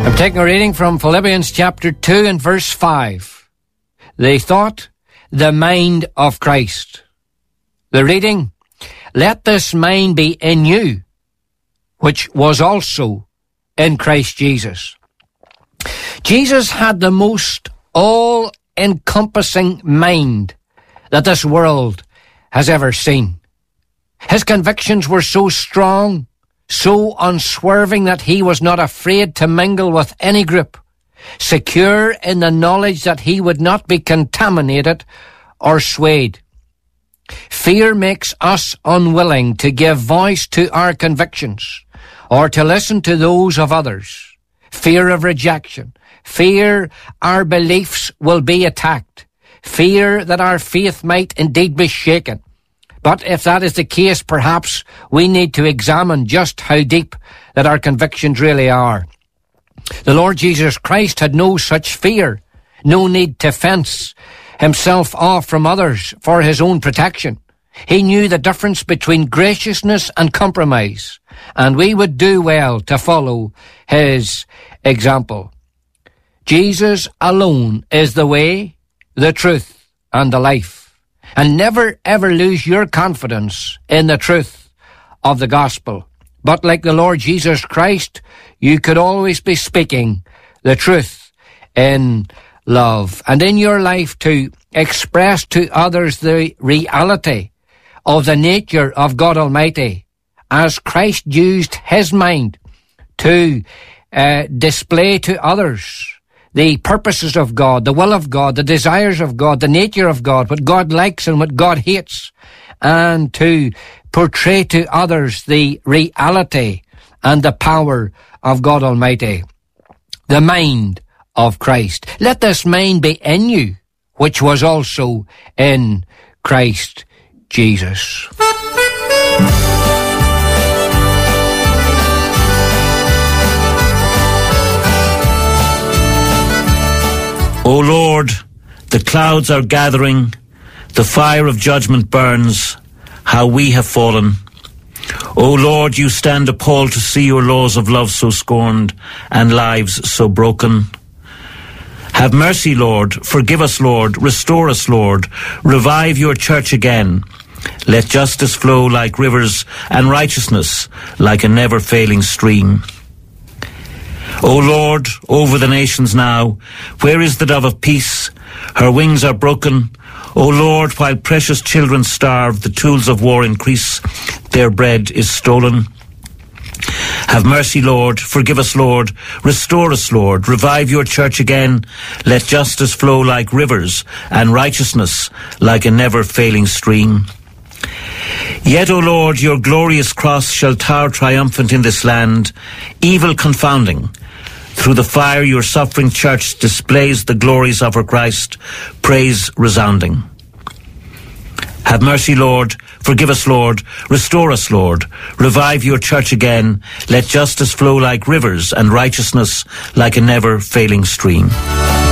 I'm taking a reading from Philippians chapter 2 and verse 5. The thought, the mind of Christ. The reading, let this mind be in you, which was also in Christ Jesus. Jesus had the most all-encompassing mind that this world has ever seen. His convictions were so strong, so unswerving that he was not afraid to mingle with any group, secure in the knowledge that he would not be contaminated or swayed. Fear makes us unwilling to give voice to our convictions or to listen to those of others. Fear of rejection, fear our beliefs will be attacked, fear that our faith might indeed be shaken. But if that is the case, perhaps we need to examine just how deep that our convictions really are. The Lord Jesus Christ had no such fear, no need to fence himself off from others for his own protection. He knew the difference between graciousness and compromise, and we would do well to follow his example. Jesus alone is the way, the truth, and the life. And never ever lose your confidence in the truth of the gospel. But like the Lord Jesus Christ, you could always be speaking the truth in love. And in your life to express to others the reality of the nature of God Almighty, as Christ used his mind to display to others the purposes of God, the will of God, the desires of God, the nature of God, what God likes and what God hates, and to portray to others the reality and the power of God Almighty. The mind of Christ. Let this mind be in you, which was also in Christ Jesus. O Lord, the clouds are gathering, the fire of judgment burns, how we have fallen. O Lord, you stand appalled to see your laws of love so scorned, and lives so broken. Have mercy, Lord, forgive us, Lord, restore us, Lord, revive your church again. Let justice flow like rivers, and righteousness like a never-failing stream. O Lord, over the nations now, where is the dove of peace? Her wings are broken. O Lord, while precious children starve, the tools of war increase, their bread is stolen. Have mercy, Lord, forgive us, Lord, restore us, Lord, revive your church again. Let justice flow like rivers, and righteousness like a never-failing stream. Yet, O Lord, your glorious cross shall tower triumphant in this land, evil confounding. Through the fire your suffering church displays the glories of her Christ, praise resounding. Have mercy, Lord, forgive us, Lord, restore us, Lord, revive your church again, let justice flow like rivers and righteousness like a never-failing stream.